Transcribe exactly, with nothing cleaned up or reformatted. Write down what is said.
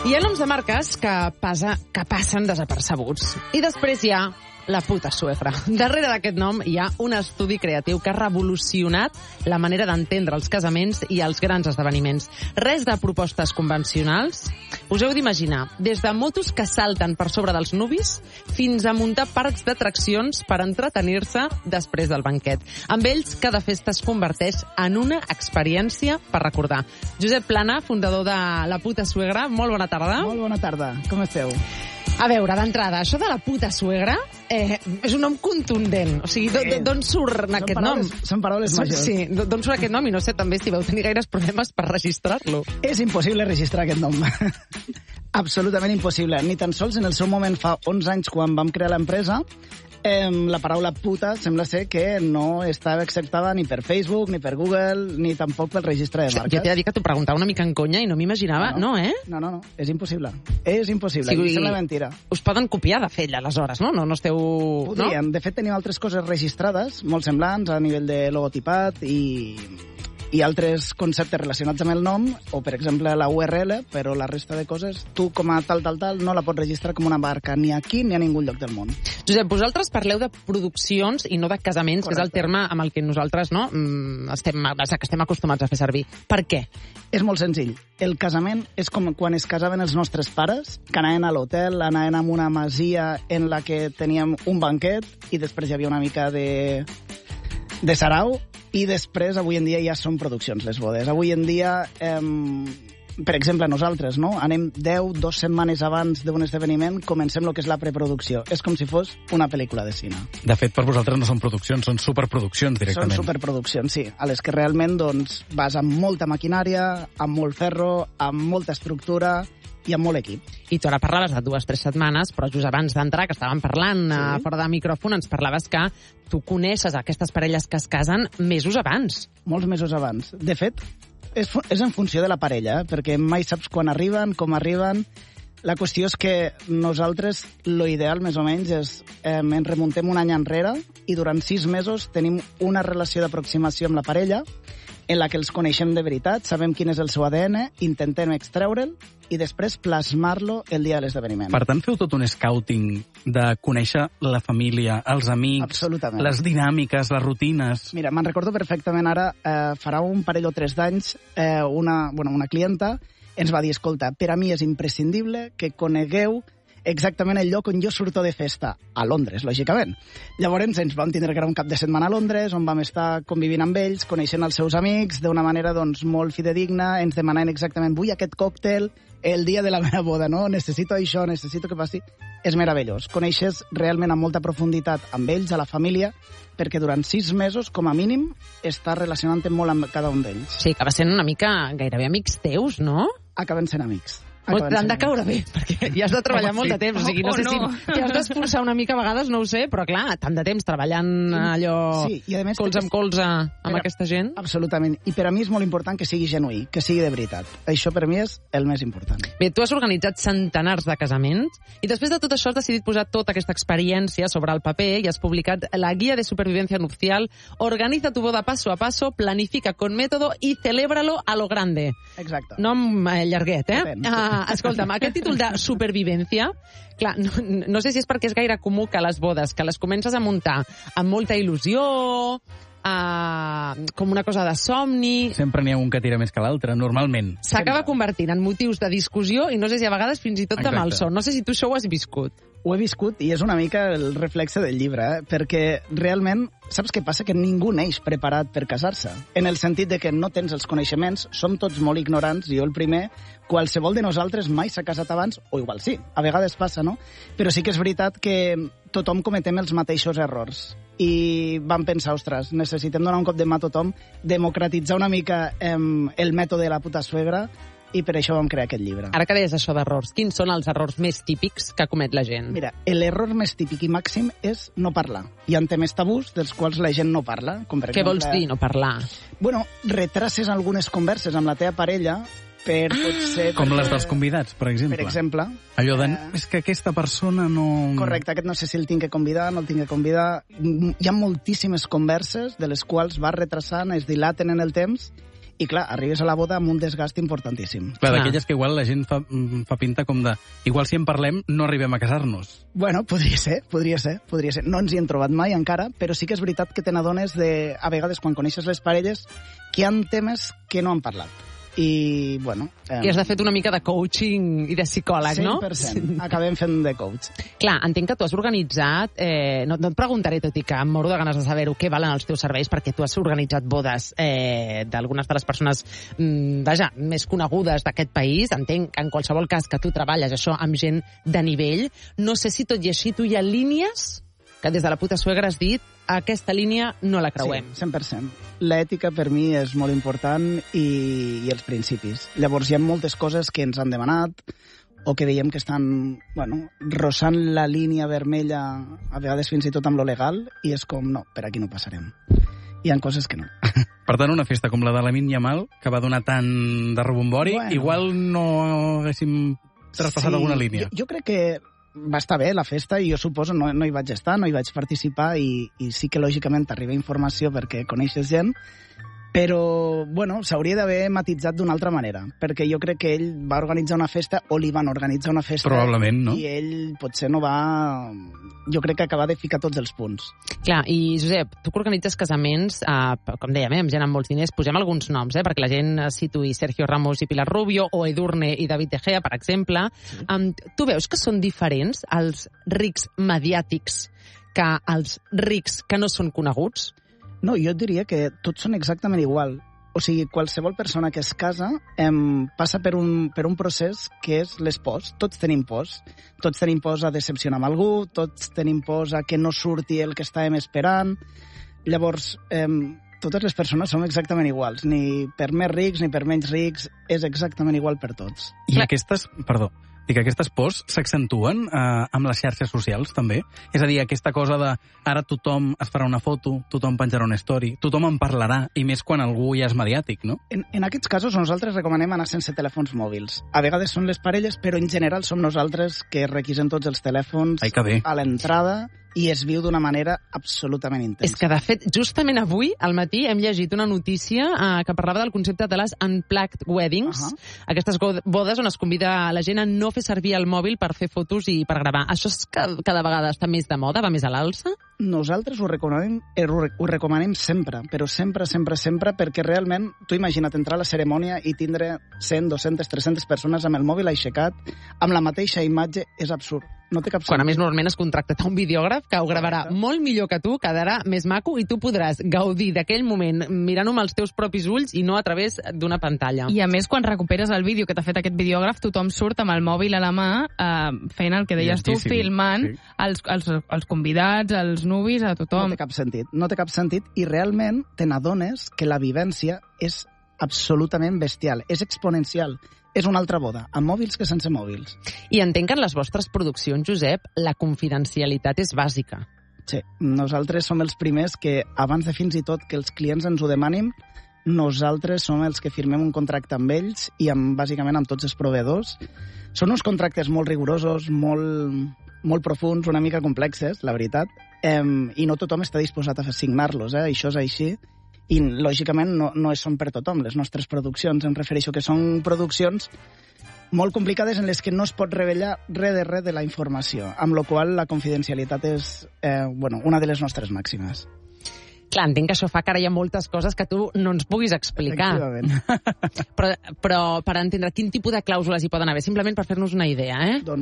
Hi ha noms de marques que, passa, que passen desapercebuts. I després hi ha la puta suegra. Darrere d'aquest nom hi ha un estudi creatiu que ha revolucionat la manera d'entendre els casaments i els grans esdeveniments. Res de propostes convencionals. Us heu d'imaginar, des de motos que salten per sobre dels nuvis fins a muntar parcs d'atraccions per entretenir-se després del banquet. Amb ells, cada festa es converteix en una experiència per recordar. Josep Plana, fundador de La Puta Suegra, molt bona tarda. Molt bona tarda, com esteu? A veure, d'entrada, això de la puta suegra eh, és un nom contundent. O sigui, d'on surt són aquest paraules, nom? Són paraules majors. Sí, d'on surt aquest nom? I no sé també si vau tenir gaires problemes per registrar-lo. És impossible registrar aquest nom. Absolutament impossible. Ni tan sols en el seu moment, fa onze anys, quan vam crear l'empresa, eh, la paraula puta sembla ser que no estava acceptada ni per Facebook, ni per Google, ni tampoc pel registre de marques. Jo t'he de dir que t'ho preguntava una mica en conya i no m'imaginava. No, no, eh? No, no, no. És impossible. És impossible. Sí, I sembla mentira. Us poden copiar, de fet, aleshores, no? No, no esteu... Podríem. No? De fet, tenim altres coses registrades, molt semblants, a nivell de logotipat i... i altres conceptes relacionats amb el nom, o, per exemple, la U R L, però la resta de coses, tu, com a tal, tal, tal, no la pots registrar com una marca ni aquí ni a ningú lloc del món. Josep, vosaltres parleu de produccions i no de casaments, Correcte. Que és el terme amb el que nosaltres no, estem, que estem acostumats a fer servir. Per què? És molt senzill. El casament és com quan es casaven els nostres pares, que anaven a l'hotel, anaven a una masia en la que teníem un banquet i després hi havia una mica de... de sarau, i després, avui en dia, ja són produccions, les bodes. Avui en dia, eh, per exemple, nosaltres, no? Anem deu, dues setmanes abans d'un esdeveniment, comencem el que és la preproducció. És com si fos una pel·lícula de cine. De fet, per vosaltres no són produccions, són superproduccions, directament. Són superproduccions, sí, a les que realment doncs, vas amb molta maquinària, amb molt ferro, amb molta estructura i amb molt equip. I tu ara parlaves de dues o tres setmanes, però just abans d'entrar, que estàvem parlant sí. uh, fora de micròfon, ens parlaves que tu coneixes aquestes parelles que es casen mesos abans. Molts mesos abans. De fet, és, és en funció de la parella, eh? Perquè mai saps quan arriben, com arriben. La qüestió és que nosaltres, lo ideal, més o menys, és eh, ens remuntem un any enrere i durant sis mesos tenim una relació d'aproximació amb la parella en la que els coneixem de veritat, sabem quin és el seu A D N, intentem extreure'l i després plasmar-lo el dia de l'esdeveniment. Per tant, feu tot un scouting de conèixer la família, els amics, Absolutament. Les dinàmiques, les rutines... Mira, me'n recordo perfectament ara, eh, farà un parell o tres d'anys, eh, una, bueno, una clienta ens va dir, escolta, per a mi és imprescindible que conegueu exactament el lloc on jo surto de festa, a Londres, lògicament. Llavors ens vam tindre que era un cap de setmana a Londres, on vam estar convivint amb ells, coneixent els seus amics, d'una manera doncs, molt fidedigna, ens demanaven exactament, vull aquest còctel el dia de la meva boda, no? Necessito això, necessito que passi... És meravellós. Coneixes realment amb molta profunditat amb ells, a la família, perquè durant sis mesos, com a mínim, estàs relacionant-te molt amb cada un d'ells. Sí, acaba sent una mica gairebé amics teus, no? Acaben sent amics. T'han de caure bé, perquè ja has de treballar molt de temps. O sigui, no sé si t'hi has d'esforçar una mica a vegades, no ho sé, però clar, tant de temps treballant allò sí, i a més, colze amb colze amb però, aquesta gent. Absolutament. I per a mi és molt important que sigui genuí, que sigui de veritat. Això per a mi és el més important. Bé, tu has organitzat centenars de casaments i després de tot això has decidit posar tota aquesta experiència sobre el paper i has publicat la Guia de Supervivencia Nupcial. Organiza tu boda paso a paso, planifica con método y celébralo a lo grande. Exacte. Nom eh, llarguet, eh? Depèn. Ah, escolta'm, aquest títol de supervivència, clar, no, no sé si és perquè és gaire comú que les bodes, que les comences a muntar amb molta il·lusió, uh, com una cosa de somni... Sempre n'hi ha un que tira més que l'altre, normalment. S'acaba convertint en motius de discussió i no sé si a vegades fins i tot de malson. No sé si tu això ho has viscut. Ho he viscut i és una mica el reflexe del llibre, eh? Perquè realment, saps què passa? Que ningú neix preparat per casar-se. En el sentit de que no tens els coneixements, som tots molt ignorants, jo el primer, qualsevol de nosaltres mai s'ha casat abans, o igual sí, a vegades passa, no? Però sí que és veritat que tothom cometem els mateixos errors. I vam pensar, ostres, necessitem donar un cop de mà a tothom, democratitzar una mica eh, el mètode de la puta suegra, i per això vam crear aquest llibre. Ara que deies això d'errors, quins són els errors més típics que comet la gent? Mira, l'error més típic i màxim és no parlar. Hi ha temes tabús dels quals la gent no parla. Com per Què exemple, vols dir, no parlar? Bueno, retraces algunes converses amb la teva parella per Ah, potser... Com perquè- les dels convidats, per exemple. Per exemple. Allò de, Eh, és que aquesta persona no... Correcte, aquest no sé si el tinc que convidar, no el tinc que convidar. Hi ha moltíssimes converses de les quals vas retrasant, es dilaten en el temps i clar, arribes a la boda amb un desgast importantíssim. Clar, d'aquelles que igual la gent fa, fa pinta com de... Igual si en parlem no arribem a casar-nos. Bueno, podria ser, podria ser, podria ser. No ens hi hem trobat mai encara, però sí que és veritat que te n'adones de, a vegades, quan coneixes les parelles, que hi ha temes que no han parlat. I, bueno... Eh... I has de fer una mica de coaching i de psicòleg, no? cent per cent. Acabem fent de coach. Clar, entenc que tu has organitzat... Eh, no, no et preguntaré, tot i que em moro de ganes de saber-ho, què valen els teus serveis, perquè tu has organitzat bodes eh, d'algunes de les persones mm, vaja, més conegudes d'aquest país. Entenc que en qualsevol cas que tu treballes això amb gent de nivell. No sé si tot i així tu hi ha línies que des de la puta suegra has dit aquesta línia no la creuem. Sí, cent per cent. L'ètica per mi és molt important i, i els principis. Llavors hi ha moltes coses que ens han demanat o que veiem que estan, bueno, rossant la línia vermella, a vegades fins i tot amb lo legal, i és com, no, per aquí no passarem. Hi ha coses que no. Per tant, una festa com la de Lamine Yamal, que va donar tant de rebombori, bueno, igual no haguéssim traspassat sí, alguna línia. Jo, jo crec que va estar bé la festa i jo suposo no, no hi vaig estar, no hi vaig participar i, i sí que lògicament t'arriba informació perquè coneixes gent, però bueno, s'hauria d'haver matitzat d'una altra manera, perquè jo crec que ell va organitzar una festa o li van organitzar una festa probablement, no? I ell potser no va... Jo crec que acabar de ficar tots els punts. Clar, i Josep, tu que organitzes casaments, eh, com dèiem, eh, amb gent amb molts diners, posem alguns noms, eh, perquè la gent situï Sergio Ramos i Pilar Rubio, o Edurne i David De Gea, per exemple. Sí. Um, tu veus que són diferents els rics mediàtics que els rics que no són coneguts? No, jo diria que tots són exactament igual. O sigui, qualsevol persona que es casa em, passa per un, per un procés que és les pors. Tots tenim pors. Tots tenim pors a decepcionar amb algú, tots tenim pors a que no surti el que estàvem esperant. Llavors, eh, totes les persones som exactament iguals. Ni per més rics ni per menys rics, és exactament igual per tots. I aquestes... Perdó. I que aquestes pors s'accentuen eh, amb les xarxes socials, també? És a dir, aquesta cosa de ara tothom es farà una foto, tothom penjarà una story, tothom en parlarà, i més quan algú ja és mediàtic, no? En, en aquests casos nosaltres recomanem anar sense telèfons mòbils. A vegades són les parelles, però en general som nosaltres que requisem tots els telèfons Ai, que bé. A l'entrada i es viu d'una manera absolutament intensa. És que, de fet, justament avui, al matí, hem llegit una notícia eh, que parlava del concepte de les unplugged weddings, uh -huh. aquestes bodes on es convida la gent a no fer servir el mòbil per fer fotos i per gravar. Això és que cada vegada està més de moda, va més a l'alça? Nosaltres ho recomanem, ho recomanem sempre, però sempre, sempre, sempre, perquè realment, tu imagina't entrar a la cerimònia i tindre cent, dues-centes, tres-centes persones amb el mòbil aixecat, amb la mateixa imatge, és absurd. No té cap sentit. Quan a més normalment has contractat un videògraf que ho gravarà Correcte. Molt millor que tu, quedarà més maco i tu podràs gaudir d'aquell moment mirant-ho amb els teus propis ulls i no a través d'una pantalla. I a més, quan recuperes el vídeo que t'ha fet aquest videògraf, tothom surt amb el mòbil a la mà eh, fent el que deies tu, filmant sí. els, els, els convidats, els nuvis, a tothom. No té cap sentit, no té cap sentit i realment te n'adones que la vivència és absolutament bestial, és exponencial. És una altra boda, amb mòbils que sense mòbils. I entenc que en les vostres produccions, Josep, la confidencialitat és bàsica. Sí, nosaltres som els primers que, abans de fins i tot que els clients ens ho demanin, nosaltres som els que firmem un contracte amb ells i amb, bàsicament amb tots els proveïdors. Són uns contractes molt rigorosos, molt, molt profuns, una mica complexes, la veritat, eh, i no tothom està disposat a signar-los, eh? Això és així. I, lògicament, no, no són per tothom, les nostres produccions. Em refereixo que són produccions molt complicades en les que no es pot revelar res de res de la informació, amb la qual la confidencialitat és eh, bueno, una de les nostres màximes. Clar, entenc que això fa que ara hi ha moltes coses que tu no ens puguis explicar. Efectivament. Però, però per entendre quin tipus de clàusules hi poden haver, simplement per fer-nos una idea, eh? Doncs